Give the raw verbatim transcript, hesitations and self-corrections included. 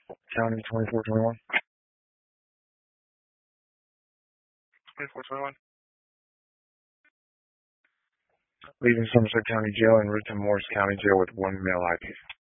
County twenty-four twenty-one. twenty-four twenty-one. Leaving Somerset County Jail en route to Morris County Jail with one male I P.